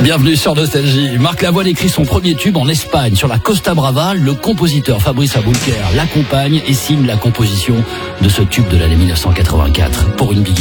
Bienvenue sur Nostalgie. Marc Lavoine écrit son premier tube en Espagne sur la Costa Brava. Le compositeur Fabrice Aboulker l'accompagne et signe la composition de ce tube de l'année 1984 pour une Big